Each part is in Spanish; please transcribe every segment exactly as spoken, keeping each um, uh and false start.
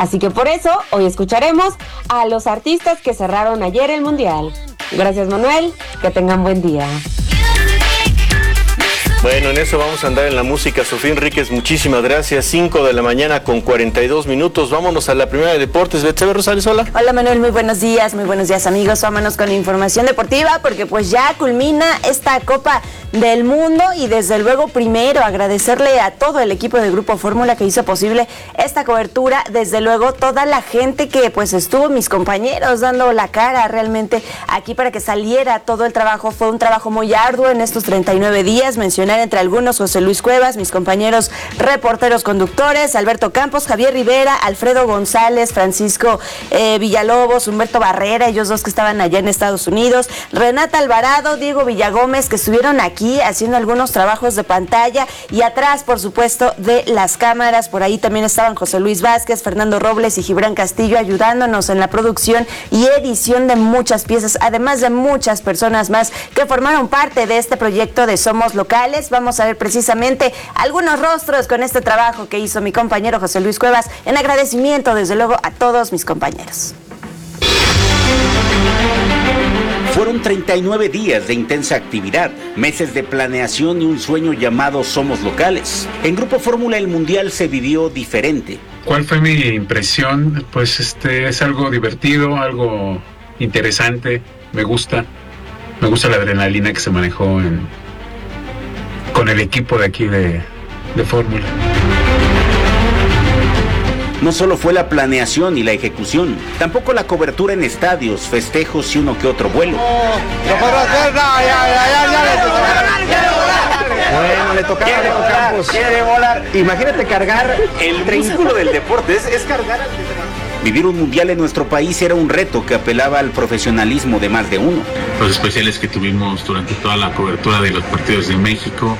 Así que por eso hoy escucharemos a los artistas que cerraron ayer el Mundial. Gracias, Manuel, que tengan buen día. Bueno, en eso vamos a andar en la música. Sofía Enríquez, muchísimas gracias. cinco de la mañana con cuarenta y dos minutos. Vámonos a la primera de deportes. Betsabe Rosales, hola. Hola, Manuel, muy buenos días, muy buenos días, amigos. Vámonos con la información deportiva porque pues ya culmina esta Copa del Mundo y desde luego primero agradecerle a todo el equipo de Grupo Fórmula que hizo posible esta cobertura. Desde luego toda la gente que pues estuvo, mis compañeros, dando la cara realmente aquí para que saliera todo el trabajo. Fue un trabajo muy arduo en estos treinta y nueve días. Mencionar entre algunos José Luis Cuevas, mis compañeros reporteros conductores, Alberto Campos, Javier Rivera, Alfredo González, Francisco eh, Villalobos, Humberto Barrera, ellos dos que estaban allá en Estados Unidos, Renata Alvarado, Diego Villagómez, que estuvieron aquí haciendo algunos trabajos de pantalla, y atrás, por supuesto, de las cámaras, por ahí también estaban José Luis Vázquez, Fernando Robles y Gibran Castillo ayudándonos en la producción y edición de muchas piezas, además de muchas personas más que formaron parte de este proyecto de Somos Locales. Vamos a ver precisamente algunos rostros con este trabajo que hizo mi compañero José Luis Cuevas, en agradecimiento desde luego a todos mis compañeros. Fueron treinta y nueve días de intensa actividad, meses de planeación y un sueño llamado Somos Locales. En Grupo Fórmula el Mundial se vivió diferente. ¿Cuál fue mi impresión? Pues este es algo divertido, algo interesante, me gusta. Me gusta la adrenalina que se manejó en, con el equipo de aquí de, de Fórmula. No solo fue la planeación y la ejecución, tampoco la cobertura en estadios, festejos y uno que otro vuelo. Bueno, le tocaba a Leo Campos. Quiere volar. Imagínate cargar el músculo del deporte, es, es cargar al... Vivir un mundial en nuestro país era un reto que apelaba al profesionalismo de más de uno. Los especiales que tuvimos durante toda la cobertura de los partidos de México,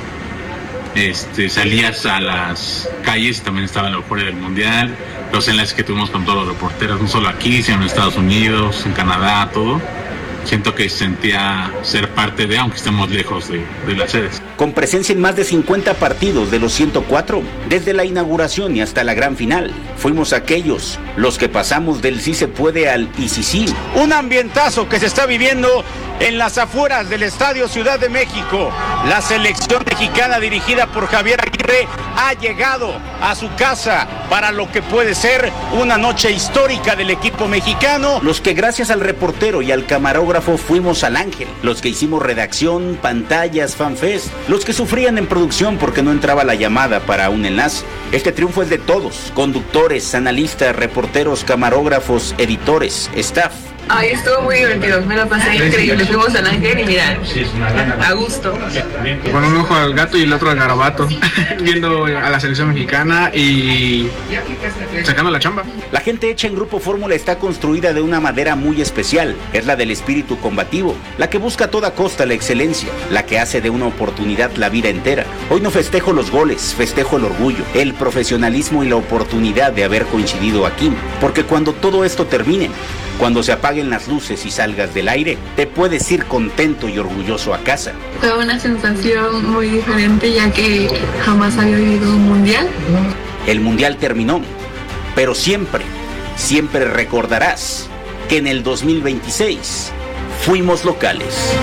este, salías a las calles, también estaba en la euforia del mundial, los enlaces que tuvimos con todos los reporteros, no solo aquí, sino en Estados Unidos, en Canadá, todo. Siento que sentía ser parte de, aunque estemos lejos de, de las sedes. Con presencia en más de cincuenta partidos de los ciento cuatro, desde la inauguración y hasta la gran final, fuimos aquellos, los que pasamos del sí se puede al y sí sí. Un ambientazo que se está viviendo en las afueras del Estadio Ciudad de México. La selección mexicana dirigida por Javier Aguirre ha llegado a su casa para lo que puede ser una noche histórica del equipo mexicano. Los que gracias al reportero y al camarógrafo fuimos al Ángel, los que hicimos redacción, pantallas, fanfest, los que sufrían en producción porque no entraba la llamada para un enlace. Este triunfo es de todos, conductores, analistas, reporteros, camarógrafos, editores, staff. Ay, estuvo muy divertido, me lo pasé increíble. Fuimos al Ángel y mira, a gusto. Con un ojo al gato y el otro al garabato, viendo a la selección mexicana y sacando la chamba. La gente hecha en Grupo Fórmula está construida de una manera muy especial. Es la del espíritu combativo, la que busca a toda costa la excelencia, la que hace de una oportunidad la vida entera. Hoy no festejo los goles, festejo el orgullo, el profesionalismo y la oportunidad de haber coincidido aquí. Porque cuando todo esto termine, cuando se apaguen las luces y salgas del aire, te puedes ir contento y orgulloso a casa. Fue una sensación muy diferente ya que jamás había vivido un mundial. El mundial terminó, pero siempre, siempre recordarás que en el dos mil veintiséis fuimos locales.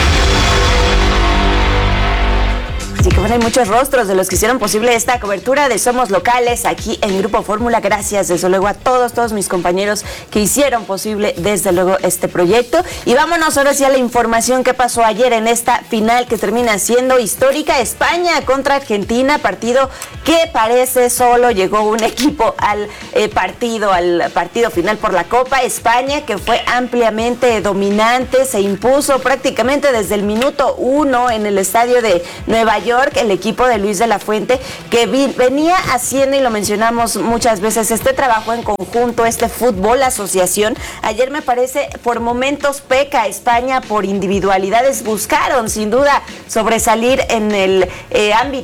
Así que bueno, hay muchos rostros de los que hicieron posible esta cobertura de Somos Locales aquí en Grupo Fórmula. Gracias desde luego a todos, todos mis compañeros que hicieron posible desde luego este proyecto. Y vámonos ahora sí a la información que pasó ayer en esta final que termina siendo histórica. España contra Argentina, partido que parece solo llegó un equipo al eh, partido, al partido final por la Copa. España, que fue ampliamente dominante, se impuso prácticamente desde el minuto uno en el estadio de Nueva York. El equipo de Luis de la Fuente, que vi, venía haciendo, y lo mencionamos muchas veces, este trabajo en conjunto, este fútbol asociación. Ayer me parece por momentos peca España por individualidades. Buscaron sin duda sobresalir en el eh, ámbito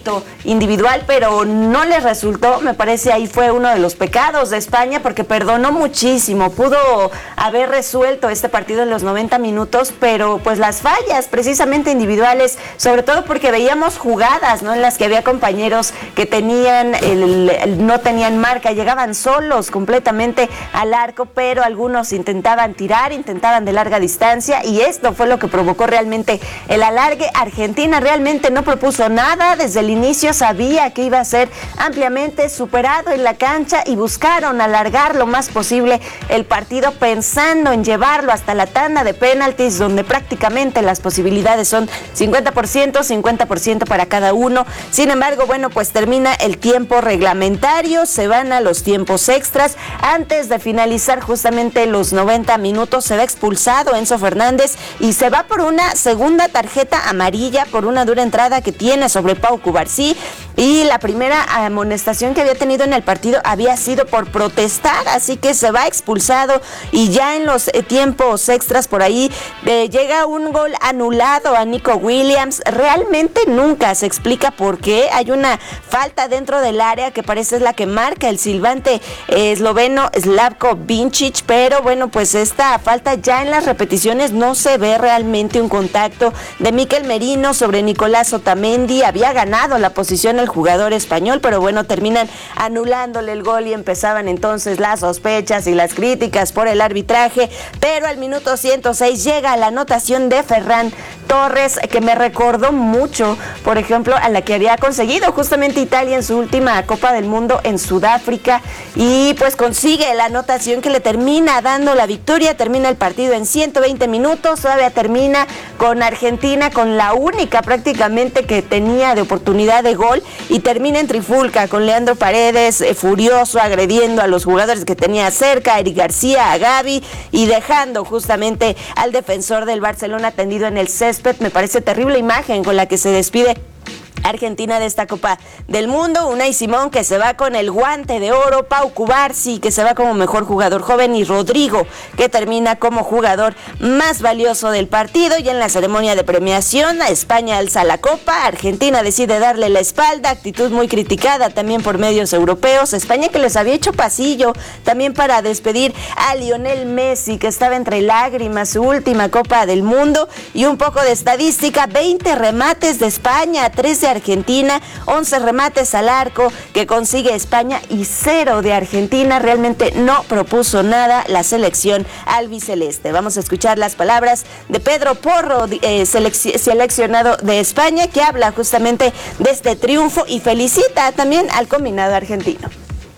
individual, pero no les resultó. Me parece ahí fue uno de los pecados de España, porque perdonó muchísimo, pudo haber resuelto este partido en los noventa minutos, pero pues las fallas precisamente individuales, sobre todo porque veíamos jugadas, ¿no?, en las que había compañeros que tenían el, el, no tenían marca, llegaban solos completamente al arco, pero algunos intentaban tirar, intentaban de larga distancia, y esto fue lo que provocó realmente el alargue. Argentina realmente no propuso nada, desde el inicio sabía que iba a ser ampliamente superado en la cancha y buscaron alargar lo más posible el partido, pensando en llevarlo hasta la tanda de penaltis, donde prácticamente las posibilidades son cincuenta por ciento, cincuenta por ciento para cada uno. Sin embargo, bueno, pues termina el tiempo reglamentario, se van a los tiempos extras. Antes de finalizar justamente los noventa minutos, se va expulsado Enzo Fernández y se va por una segunda tarjeta amarilla por una dura entrada que tiene sobre Pau Cubarsí, y la primera amonestación que había tenido en el partido había sido por protestar, así que se va expulsado. Y ya en los eh, tiempos extras por ahí eh, llega un gol anulado a Nico Williams. Realmente nunca se explica por qué. Hay una falta dentro del área que parece es la que marca el silbante eh, esloveno Slavko Vincic, pero bueno, pues esta falta ya en las repeticiones no se ve realmente un contacto de Mikel Merino sobre Nicolás Otamendi. Había ganado la posición el jugador español, pero bueno, terminan anulándole el gol y empezaban entonces las sospechas y las críticas por el arbitraje. Pero al minuto ciento seis llega la anotación de Ferran Torres, que me recordó mucho, por ejemplo, a la que había conseguido justamente Italia en su última Copa del Mundo en Sudáfrica, y pues consigue la anotación que le termina dando la victoria. Termina el partido en ciento veinte minutos, todavía termina con Argentina con la única prácticamente que tenía de oportunidad de gol, y termina en trifulca con Leandro Paredes eh, furioso, agrediendo a los jugadores que tenía cerca, a Eric García, a Gavi, y dejando justamente al defensor del Barcelona tendido en el césped. Me parece terrible imagen con la que se despide Argentina de esta Copa del Mundo. Unai Simón, que se va con el guante de oro, Pau Cubarsí, que se va como mejor jugador joven, y Rodrigo, que termina como jugador más valioso del partido. Y en la ceremonia de premiación, España alza la copa, Argentina decide darle la espalda, actitud muy criticada también por medios europeos. España, que les había hecho pasillo también para despedir a Lionel Messi, que estaba entre lágrimas, su última Copa del Mundo. Y un poco de estadística: veinte remates de España, tres de Argentina, once remates al arco que consigue España y cero de Argentina. Realmente no propuso nada la selección albiceleste. Vamos a escuchar las palabras de Pedro Porro, eh, selec- seleccionado de España, que habla justamente de este triunfo y felicita también al combinado argentino.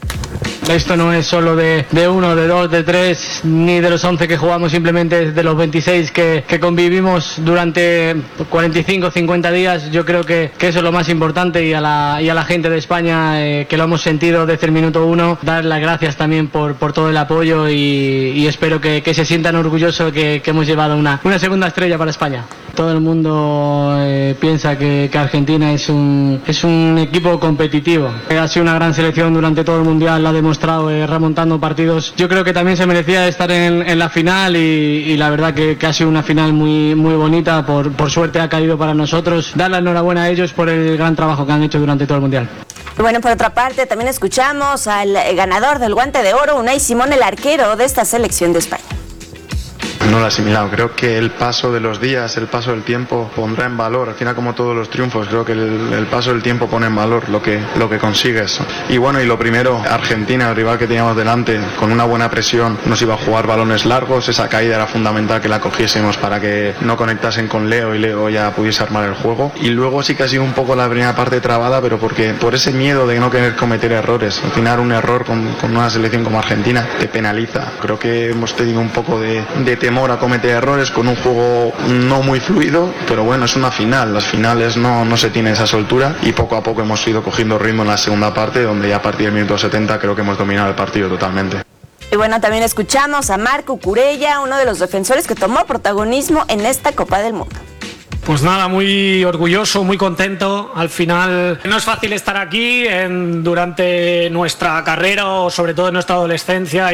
Esto no es solo de, de uno, de dos, de tres, ni de los once que jugamos, simplemente de los veintiséis que, que convivimos durante cuarenta y cinco, cincuenta días. Yo creo que, que eso es lo más importante, y a la, y a la gente de España eh, que lo hemos sentido desde el minuto uno, dar las gracias también por, por todo el apoyo, y, y espero que, que se sientan orgullosos que, que hemos llevado una, una segunda estrella para España. Todo el mundo eh, piensa que, que Argentina es un, es un equipo competitivo. Ha sido una gran selección durante todo el Mundial, la ha demostrado eh, remontando partidos. Yo creo que también se merecía estar en, en la final, y, y la verdad que, que ha sido una final muy, muy bonita. Por, por suerte ha caído para nosotros. Dar la enhorabuena a ellos por el gran trabajo que han hecho durante todo el Mundial. Bueno, por otra parte, también escuchamos al ganador del Guante de Oro, Unai Simón, el arquero de esta selección de España. No lo he asimilado. Creo que el paso de los días, el paso del tiempo pondrá en valor, al final, como todos los triunfos, creo que el, el paso del tiempo pone en valor lo que, lo que consigues. Y bueno, y lo primero, Argentina, el rival que teníamos delante, con una buena presión, nos iba a jugar balones largos. Esa caída era fundamental que la cogiésemos para que no conectasen con Leo y Leo ya pudiese armar el juego. Y luego sí que ha sido un poco la primera parte trabada, pero porque por ese miedo de no querer cometer errores. Al final, un error con, con una selección como Argentina te penaliza. Creo que hemos tenido un poco de, de temor a cometer errores con un juego no muy fluido, pero bueno, es una final. Las finales no, no se tiene esa soltura, y poco a poco hemos ido cogiendo ritmo en la segunda parte, donde ya a partir del minuto setenta creo que hemos dominado el partido totalmente. Y bueno, también escuchamos a Marco Curella, uno de los defensores que tomó protagonismo en esta Copa del Mundo. Pues nada, muy orgulloso, muy contento. Al final no es fácil estar aquí en, durante nuestra carrera, o sobre todo en nuestra adolescencia.